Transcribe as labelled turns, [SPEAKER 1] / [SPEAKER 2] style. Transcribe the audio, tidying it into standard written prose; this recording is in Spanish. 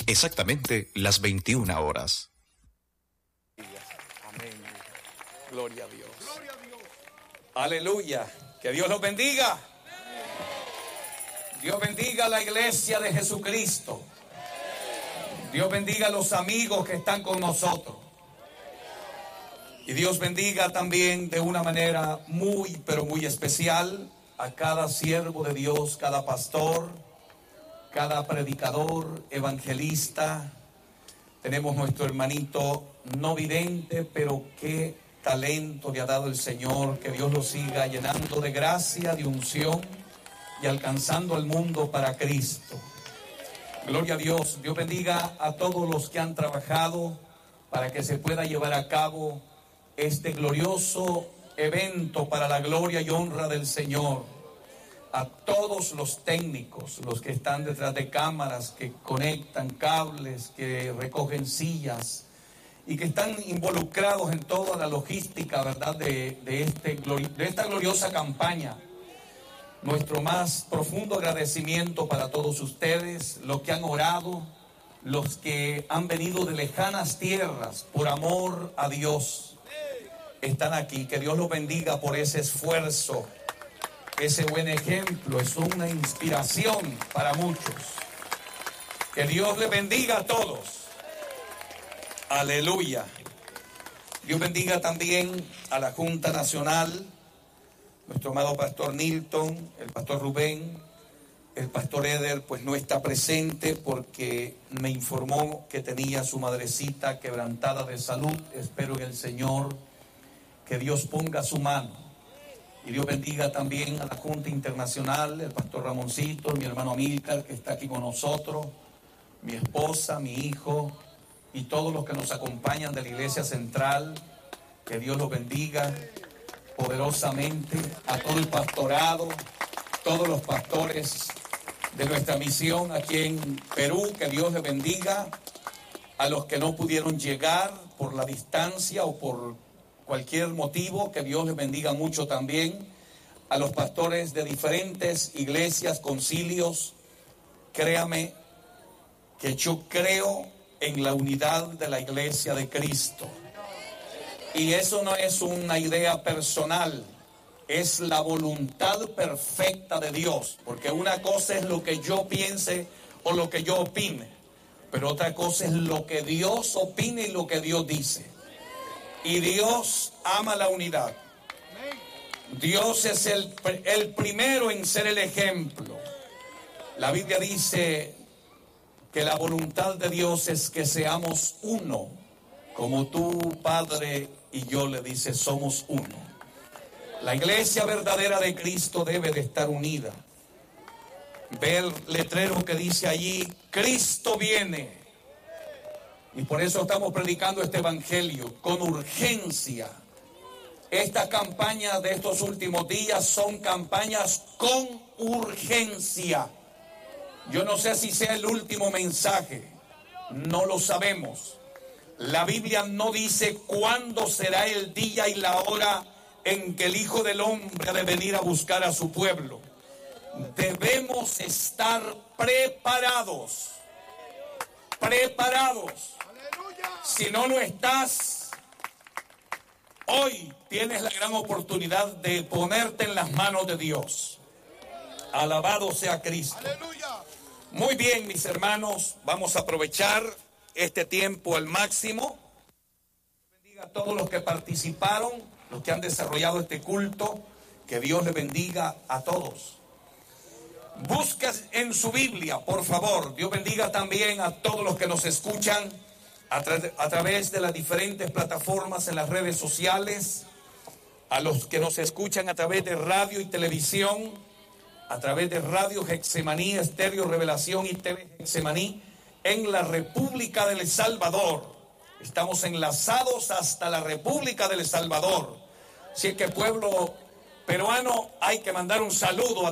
[SPEAKER 1] Exactamente las 21 horas.
[SPEAKER 2] Amén. Gloria a Dios. Aleluya. Que Dios los bendiga. Dios bendiga a la iglesia de Jesucristo. Dios bendiga a los amigos que están con nosotros. Y Dios bendiga también de una manera muy, pero muy especial a cada siervo de Dios, cada pastor, cada predicador, evangelista. Tenemos nuestro hermanito no vidente, pero qué talento le ha dado el Señor. Que Dios lo siga llenando de gracia, de unción y alcanzando al mundo para Cristo. Gloria a Dios. Dios bendiga a todos los que han trabajado para que se pueda llevar a cabo este glorioso evento para la gloria y honra del Señor. A todos los técnicos, los que están detrás de cámaras, que conectan cables, que recogen sillas y que están involucrados en toda la logística, ¿verdad?, de esta gloriosa campaña. Nuestro más profundo agradecimiento para todos ustedes, los que han orado, los que han venido de lejanas tierras por amor a Dios, están aquí. Que Dios los bendiga por ese esfuerzo. Ese buen ejemplo es una inspiración para muchos. Que Dios les bendiga a todos. Aleluya. Dios bendiga también a la Junta Nacional, nuestro amado pastor Nilton, el pastor Rubén, el pastor Eder, pues no está presente porque me informó que tenía su madrecita quebrantada de salud. Espero en el Señor que Dios ponga su mano. Y Dios bendiga también a la Junta Internacional, el pastor Ramoncito, mi hermano Amílcar, que está aquí con nosotros, mi esposa, mi hijo, y todos los que nos acompañan de la Iglesia Central. Que Dios los bendiga poderosamente, a todo el pastorado, todos los pastores de nuestra misión aquí en Perú. Que Dios les bendiga. A los que no pudieron llegar por la distancia o por cualquier motivo, que Dios les bendiga mucho también. A los pastores de diferentes iglesias, concilios, créame que yo creo en la unidad de la iglesia de Cristo. Y eso no es una idea personal, es la voluntad perfecta de Dios. Porque una cosa es lo que yo piense o lo que yo opine, pero otra cosa es lo que Dios opine y lo que Dios dice. Y Dios ama la unidad. Dios es el primero en ser el ejemplo. La Biblia dice que la voluntad de Dios es que seamos uno, como tú, Padre, y yo, le dice, somos uno. La iglesia verdadera de Cristo debe de estar unida. Ve el letrero que dice allí, Cristo viene. Y por eso estamos predicando este evangelio con urgencia. Estas campañas de estos últimos días son campañas con urgencia. Yo no sé si sea el último mensaje, no lo sabemos. La Biblia no dice cuándo será el día y la hora en que el Hijo del Hombre ha de venir a buscar a su pueblo. Debemos estar preparados. Preparados. Si no lo estás, hoy tienes la gran oportunidad de ponerte en las manos de Dios. Alabado sea Cristo. Muy bien, mis hermanos, vamos a aprovechar este tiempo al máximo. Bendiga a todos los que participaron, los que han desarrollado este culto. Que Dios les bendiga a todos. Busca en su Biblia, por favor. Dios bendiga también a todos los que nos escuchan a través de las diferentes plataformas en las redes sociales, a los que nos escuchan a través de radio y televisión, a través de Radio Getsemaní, Estéreo Revelación y TV Getsemaní, en la República del Salvador. Estamos enlazados hasta la República del Salvador. Así que, pueblo peruano, hay que mandar un saludo a